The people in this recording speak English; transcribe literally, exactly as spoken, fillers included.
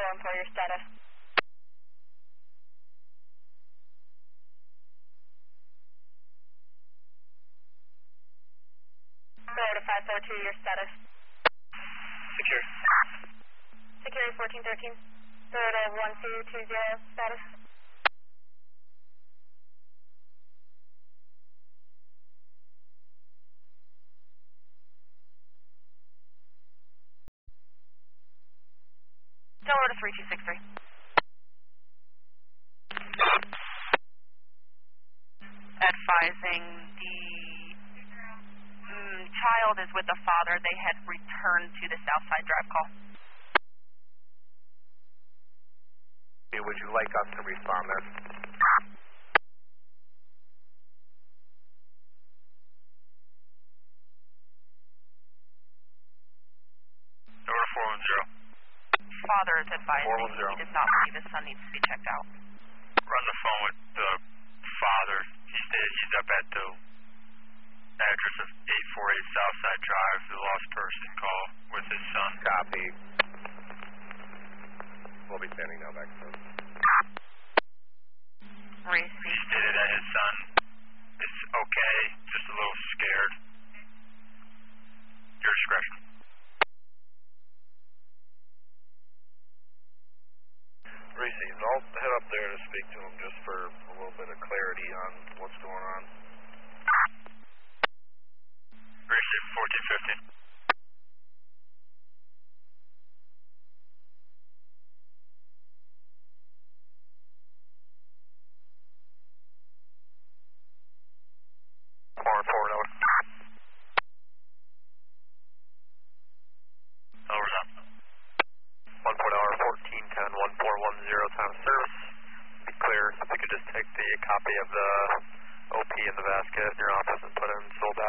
employer status. Florida five four two, your status. Secure. Security fourteen thirteen. Florida one two two zero, status. Florida three two six three. Advising the mm, child is with the father. They had returned to the Southside Drive call. Would you like us to respond there? Number four one zero. Father is advising he does not believe his son needs to be checked out. Run the phone with the father. He stated he's up at the address of eight four eight Southside Drive, the lost person call with his son. Copy. We'll be standing now back soon. Receive. He stated that his son is okay, just a little scared. Your discretion. Reese, I'll head up there to speak to him just for a little bit of clarity on what's going on. Reese, fourteen fifteen. Four forward over. Over up. One point hour fourteen ten one four one zero time of service. Be clear if we could just take the copy of the O P in the basket in your office and put it in sold out.